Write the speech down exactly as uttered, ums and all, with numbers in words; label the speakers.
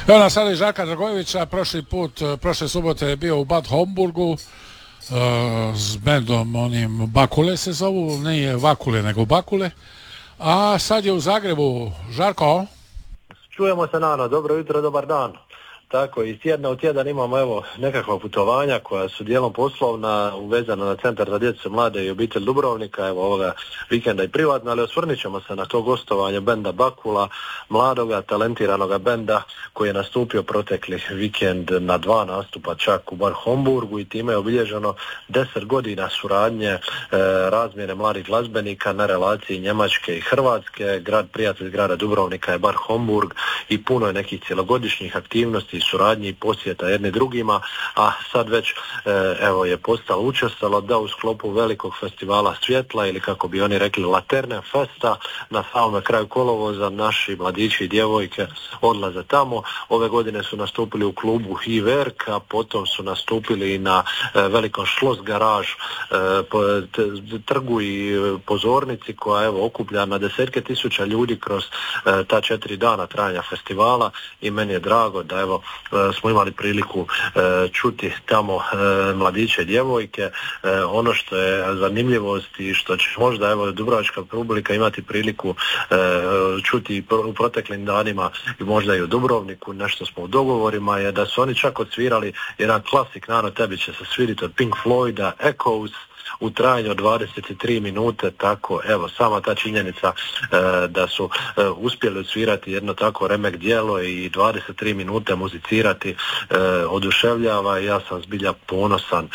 Speaker 1: Evo nas sada i Žarka Dragojevića, prošli put, prošle subote je bio u Bad Homburgu uh, s bendom onim Bakule se zovu, nije Vakule nego Bakule, a sad je u Zagrebu. Žarko?
Speaker 2: Čujemo se, Nano, dobro jutro, dobar dan. Tako, iz tjedna u tjedan imamo evo nekakva putovanja koja su dijelom poslovna, uvezana na Centar za djecu, mlade i obitelj Dubrovnika, evo ovoga vikenda i privatno, ali osvrnit ćemo se na to gostovanje benda Bakula, mladoga, talentiranoga benda koji je nastupio protekli vikend na dva nastupa čak u Bar Homburgu i time je obilježeno deset godina suradnje, e, razmjene mladih glazbenika na relaciji Njemačke i Hrvatske. Grad prijatelj grada Dubrovnika je Bar Homburg i puno je nekih cjelogodišnjih aktivnosti, suradnji i posjeta jedni drugima, a sad već e, evo je postalo učestalo da u sklopu velikog festivala svjetla ili kako bi oni rekli Laterne Festa na samome kraju kolovoza naši mladići i djevojke odlaze tamo. Ove godine su nastupili u klubu Hiverk, a potom su nastupili i na e, velikom Schloss Garage e, po, te, trgu i pozornici koja evo okuplja na desetke tisuća ljudi kroz e, ta četiri dana trajanja festivala i meni je drago da evo smo imali priliku e, čuti tamo e, mladiće i djevojke. E, ono što je zanimljivost i što će možda evo Dubrovačka publika imati priliku e, čuti u proteklim danima i možda i u Dubrovniku, nešto smo u dogovorima, je da su oni čak odsvirali jedan klasik, Nano, tebi će se svidjeti, od Pink Floyda, Echoes, u trajanju od dvadeset tri minute, tako evo sama ta činjenica e, da su e, uspjeli odsvirati jedno tako remek djelo i dvadeset tri minute muzicirati e, oduševljava i ja sam zbilja ponosan